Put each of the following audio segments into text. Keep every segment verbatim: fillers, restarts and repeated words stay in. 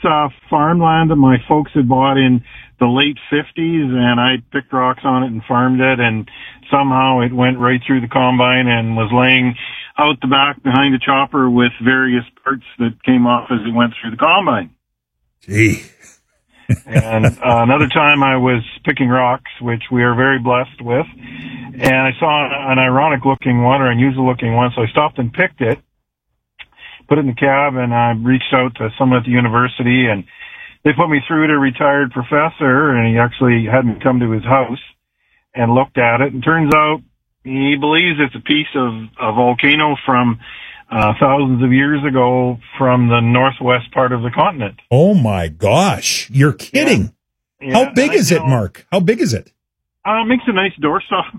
uh, farmland that my folks had bought in the late fifties, and I picked rocks on it and farmed it, and somehow it went right through the combine and was laying out the back behind the chopper with various parts that came off as it went through the combine. Gee. And uh, another time I was picking rocks, which we are very blessed with, and I saw an ironic-looking one or unusual-looking one, so I stopped and picked it, put it in the cab, and I reached out to someone at the university, and they put me through to a retired professor, and he actually had me come to his house and looked at it. And turns out he believes it's a piece of a volcano from uh, thousands of years ago from the northwest part of the continent. Oh, my gosh. You're kidding. Yeah. How Yeah, big is it, know, Mark? How big is it? Uh, it makes a nice doorstop.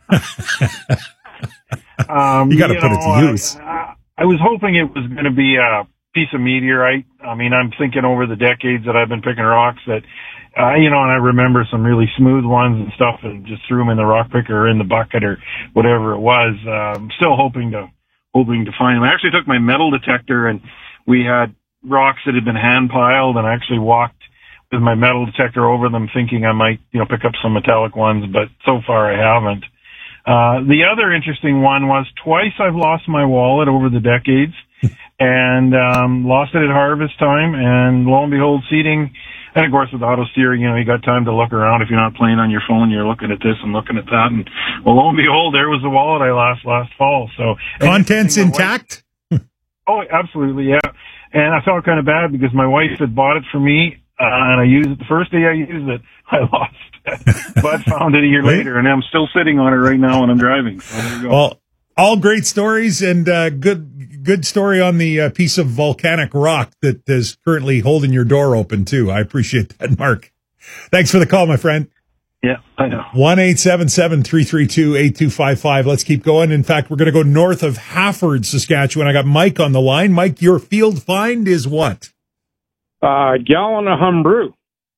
um, you got to put know, it to use. I, I was hoping it was going to be a piece of meteorite. I mean, I'm thinking over the decades that I've been picking rocks that, uh, you know, and I remember some really smooth ones and stuff and just threw them in the rock picker or in the bucket or whatever it was. Um, still hoping to, hoping to find them. I actually took my metal detector and we had rocks that had been hand piled, and I actually walked with my metal detector over them thinking I might, you know, pick up some metallic ones, but so far I haven't. Uh, the other interesting one was twice I've lost my wallet over the decades. And um lost it at harvest time, and lo and behold, seating, and of course with auto steering, you know, you got time to look around. If you're not playing on your phone, you're looking at this and looking at that, and well, lo and behold, there was the wallet I lost last fall. So contents intact? Wife, oh, absolutely, yeah. And I felt kind of bad because my wife had bought it for me, uh, and I used it the first day I used it, I lost it, but found it a year later, and I'm still sitting on it right now when I'm driving. So there you go. Well, all great stories, and uh, good good story on the uh, piece of volcanic rock that is currently holding your door open, too. I appreciate that, Mark. Thanks for the call, my friend. Yeah, I know. one eight seven seven, three three two, eight two five five. Let's keep going. In fact, we're going to go north of Hafford, Saskatchewan. I got Mike on the line. Mike, your field find is what? Uh, a gallon of Humbroo.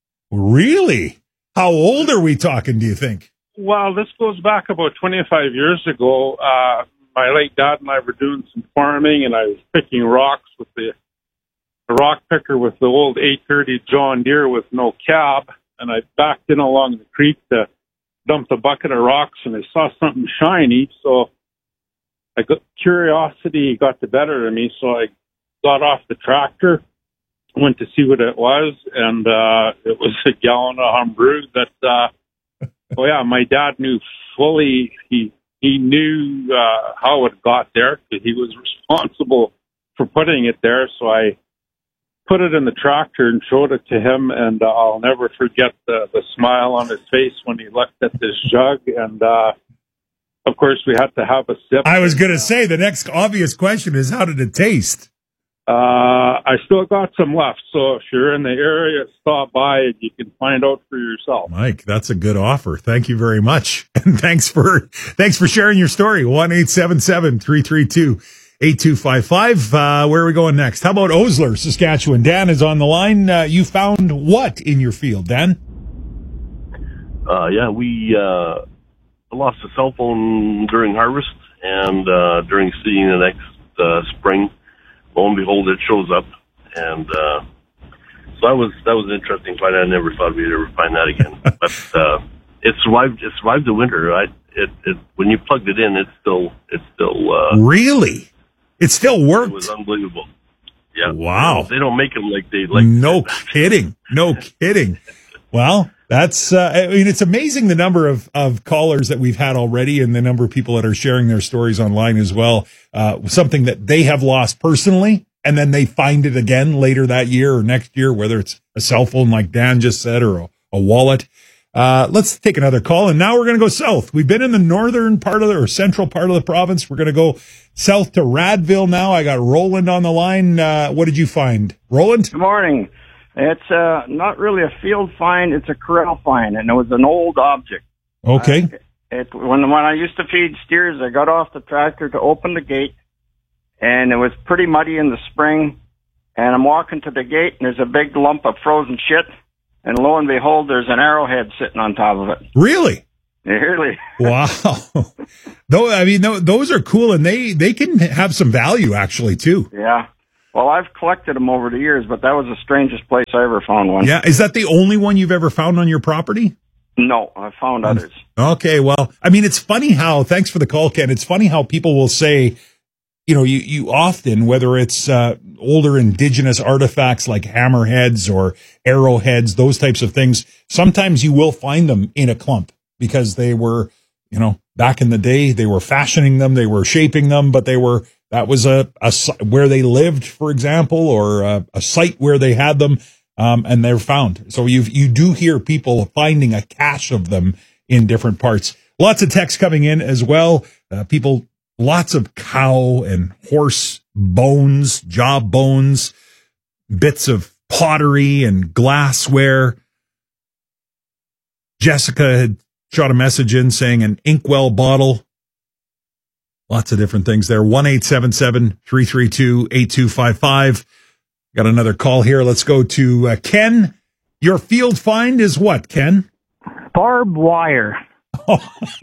Really? How old are we talking, do you think? Well, this goes back about twenty-five years ago. Uh, my late dad and I were doing some farming, and I was picking rocks with the, the rock picker with the old eight thirty John Deere with no cab, and I backed in along the creek to dump a bucket of rocks, and I saw something shiny, so I got, curiosity got the better of me, so I got off the tractor, went to see what it was, and uh, it was a gallon of Humbroo that... Uh, Oh yeah, my dad knew fully. He he knew uh, how it got there because he was responsible for putting it there. So I put it in the tractor and showed it to him, and uh, I'll never forget the the smile on his face when he looked at this jug. And uh, of course, we had to have a sip. I was going to say the next obvious question is, how did it taste? Uh, I still got some left, so if you're in the area, stop by and you can find out for yourself. Mike, that's a good offer. Thank you very much. And thanks for, thanks for sharing your story. one eight seven seven, three three two, eight two five five. Uh, where are we going next? How about Osler, Saskatchewan? Dan is on the line. Uh, you found what in your field, Dan? Uh, yeah, we, uh, lost a cell phone during harvest, and, uh, during seeding the next, uh, spring. Lo and behold, it shows up, and uh, so that was that was an interesting find. I never thought we'd ever find that again, but uh, it survived. It survived the winter. I, it, it when you plugged it in, it's still it's still uh, really, it still worked. It was unbelievable. Yeah, wow. They don't make them like they like. No kidding. No kidding. Well, that's, uh, I mean, it's amazing the number of, of callers that we've had already and the number of people that are sharing their stories online as well. Uh, something that they have lost personally, and then they find it again later that year or next year, whether it's a cell phone like Dan just said, or a, a wallet. Uh, let's take another call. And now we're going to go south. We've been in the northern part of the, or central part of the province. We're going to go south to Radville now. I got Roland on the line. Uh, what did you find? Roland? Good morning. It's uh, not really a field find, it's a corral find, and it was an old object. Okay. Uh, it, when, when I used to feed steers, I got off the tractor to open the gate, and it was pretty muddy in the spring, and I'm walking to the gate, and there's a big lump of frozen shit, and lo and behold, there's an arrowhead sitting on top of it. Really? Really? Wow. Though, I mean, those are cool, and they, they can have some value, actually, too. Yeah. Well, I've collected them over the years, but that was the strangest place I ever found one. Yeah, is that the only one you've ever found on your property? No, I found others. Okay, well, I mean, it's funny how, thanks for the call, Ken, it's funny how people will say, you know, you, you often, whether it's uh, older indigenous artifacts like hammerheads or arrowheads, those types of things, sometimes you will find them in a clump because they were, you know, back in the day, they were fashioning them, they were shaping them, but they were, that was a, a where they lived, for example, or a, a site where they had them. Um, and they're found. So you you do hear people finding a cache of them in different parts. Lots of text coming in as well. Uh, people, lots of cow and horse bones, jaw bones, bits of pottery and glassware. Jessica had shot a message in saying an inkwell bottle. Lots of different things there. one eight seven seven, three three two, eight two five five. Got another call here. Let's go to uh, Ken. Your field find is what, Ken? Barbed wire. Oh,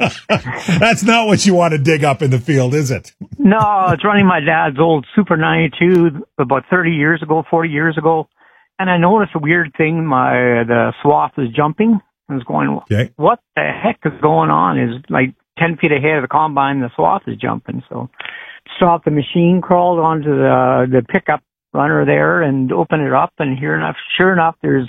that's not what you want to dig up in the field, is it? No, it's running my dad's old Super ninety-two about thirty years ago, forty years ago. And I noticed a weird thing. My the swath was jumping. I was going, okay. What the heck is going on? Is like ten feet ahead of the combine, the swath is jumping. So stopped the machine, crawled onto the the pickup runner there and open it up, and here enough, sure enough, there's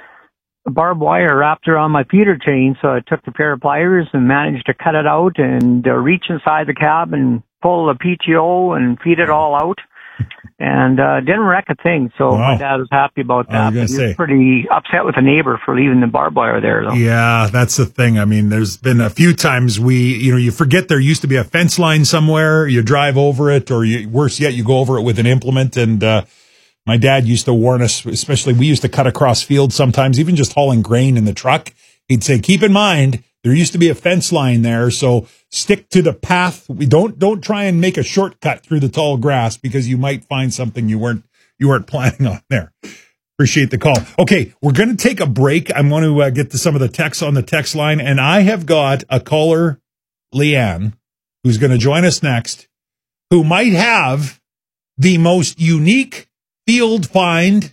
a barbed wire wrapped around my feeder chain. So I took the pair of pliers and managed to cut it out and uh, reach inside the cab and pull the P T O and feed it all out. And uh, didn't wreck a thing. So wow. My dad was happy about that. But he was pretty upset with the neighbor for leaving the barbed wire there, though. Yeah, that's the thing. I mean, there's been a few times we, you know, you forget there used to be a fence line somewhere. You drive over it, or you, worse yet, you go over it with an implement. And uh, my dad used to warn us, especially we used to cut across fields sometimes, even just hauling grain in the truck. He'd say, keep in mind, there used to be a fence line there, so stick to the path. We don't don't try and make a shortcut through the tall grass because you might find something you weren't you weren't planning on there. Appreciate the call. Okay, we're going to take a break. I want to uh, get to some of the texts on the text line, and I have got a caller, Leanne, who's going to join us next, who might have the most unique field find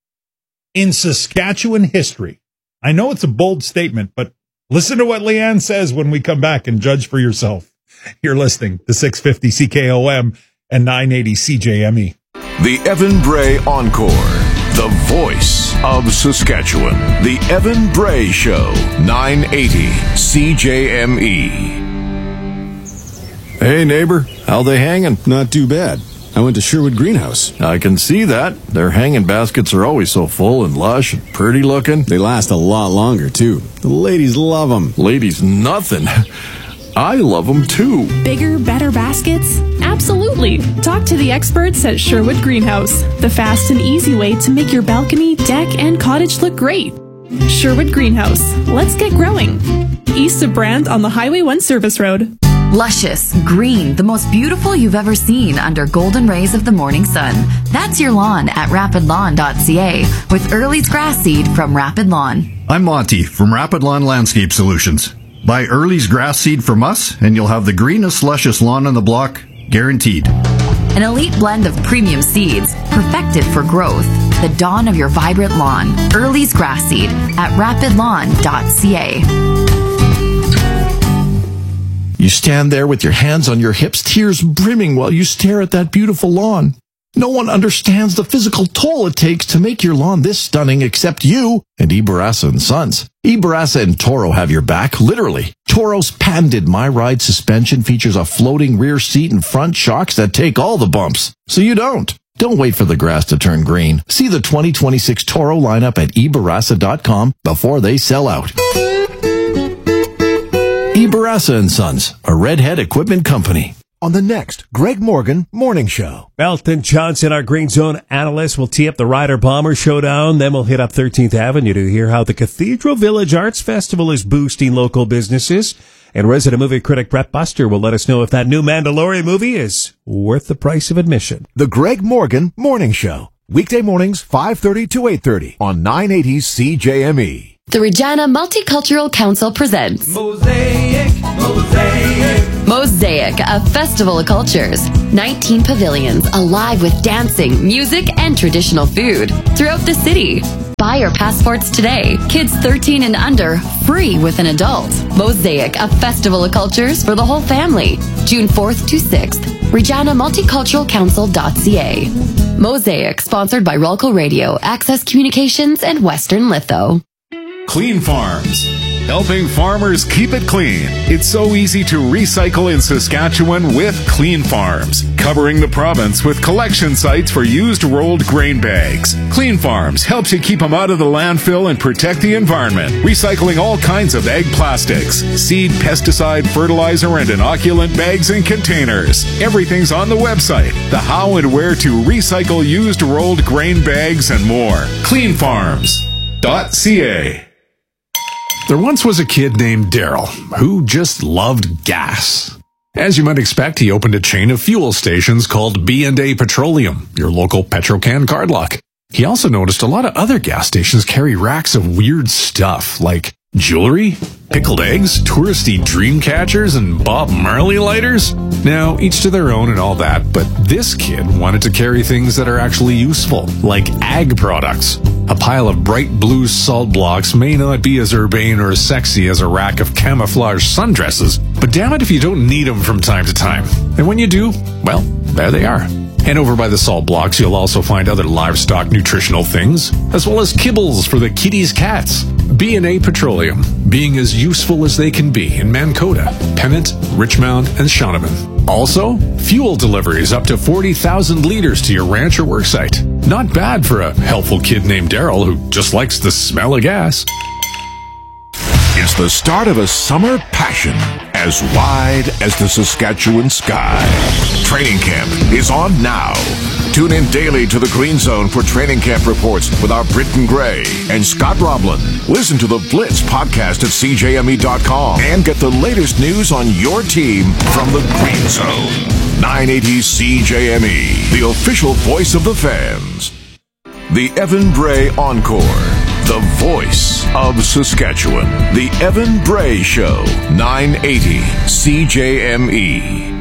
in Saskatchewan history. I know it's a bold statement, but listen to what Leanne says when we come back and judge for yourself. You're listening to six fifty C K O M and nine eighty C J M E. The Evan Bray Encore, the voice of Saskatchewan. The Evan Bray Show, nine eighty C J M E. Hey, neighbor, how they hanging? Not too bad. I went to Sherwood Greenhouse. I can see that. Their hanging baskets are always so full and lush and pretty looking. They last a lot longer, too. The ladies love them. Ladies, nothing. I love them, too. Bigger, better baskets? Absolutely. Talk to the experts at Sherwood Greenhouse, the fast and easy way to make your balcony, deck, and cottage look great. Sherwood Greenhouse. Let's get growing. East of Brand on the Highway one Service Road. Luscious, green, the most beautiful you've ever seen under golden rays of the morning sun. That's your lawn at rapid lawn dot c a with Early's grass seed from Rapid Lawn. I'm Monty from Rapid Lawn Landscape Solutions. Buy Early's grass seed from us and you'll have the greenest, luscious lawn on the block, guaranteed. An elite blend of premium seeds, perfected for growth. The dawn of your vibrant lawn. Early's grass seed at rapid lawn dot c a. You stand there with your hands on your hips, tears brimming while you stare at that beautiful lawn. No one understands the physical toll it takes to make your lawn this stunning except you and E. Barassa and Sons. E. Barassa and Toro have your back, literally. Toro's patented My Ride suspension features a floating rear seat and front shocks that take all the bumps, so you don't. Don't wait for the grass to turn green. See the twenty twenty-six Toro lineup at e barassa dot com before they sell out. E. Barassa and Sons, a Redhead equipment company. On the next Greg Morgan Morning Show. Elton Johnson, our Green Zone analyst, will tee up the Rider Bomber Showdown. Then we'll hit up thirteenth Avenue to hear how the Cathedral Village Arts Festival is boosting local businesses. And resident movie critic Brett Buster will let us know if that new Mandalorian movie is worth the price of admission. The Greg Morgan Morning Show. Weekday mornings, five thirty to eight thirty on nine eighty C J M E. The Regina Multicultural Council presents Mosaic, Mosaic. Mosaic, a festival of cultures. nineteen pavilions, alive with dancing, music, and traditional food throughout the city. Buy your passports today. Kids thirteen and under, free with an adult. Mosaic, a festival of cultures for the whole family. June fourth to sixth. Regina Multicultural Council dot c a. Mosaic, sponsored by Rolco Radio, Access Communications, and Western Litho. Clean Farms, helping farmers keep it clean. It's so easy to recycle in Saskatchewan with Clean Farms, covering the province with collection sites for used rolled grain bags. Clean Farms helps you keep them out of the landfill and protect the environment, recycling all kinds of ag plastics, seed, pesticide, fertilizer, and inoculant bags and containers. Everything's on the website, the how and where to recycle used rolled grain bags and more. Clean Farms dot c a. There once was a kid named Daryl who just loved gas. As you might expect, he opened a chain of fuel stations called B and A Petroleum, your local Petro-Can card lock. He also noticed a lot of other gas stations carry racks of weird stuff like jewelry, pickled eggs, touristy dream catchers, and Bob Marley lighters. Now, each to their own and all that, but this kid wanted to carry things that are actually useful, like ag products. A pile of bright blue salt blocks may not be as urbane or as sexy as a rack of camouflage sundresses, but damn it if you don't need them from time to time. And when you do, well, there they are. And over by the salt blocks, you'll also find other livestock nutritional things, as well as kibbles for the kitties' cats. B and A Petroleum, being as useful as they can be in Mankota, Pennant, Richmond, and Shaunavon. Also, fuel deliveries up to forty thousand liters to your ranch or worksite. Not bad for a helpful kid named Daryl who just likes the smell of gas. It's the start of a summer passion as wide as the Saskatchewan sky. Training camp is on now. Tune in daily to the Green Zone for training camp reports with our Britton Gray and Scott Roblin. Listen to the Blitz podcast at c j m e dot com and get the latest news on your team from the Green Zone. nine eighty C J M E, the official voice of the fans. The Evan Bray Encore, the voice of Saskatchewan. The Evan Bray Show, nine eighty C J M E.